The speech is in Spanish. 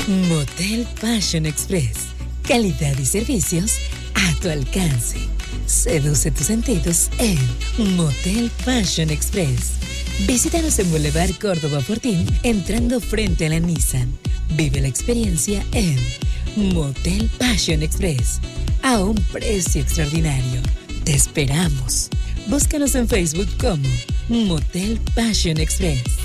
Motel Passion Express. Calidad y servicios a tu alcance. Seduce tus sentidos en Motel Passion Express. Visítanos en Boulevard Córdoba Fortín, entrando frente a la Nissan. Vive la experiencia en Motel Passion Express, a un precio extraordinario. Te esperamos. Búscanos en Facebook como Motel Passion Express.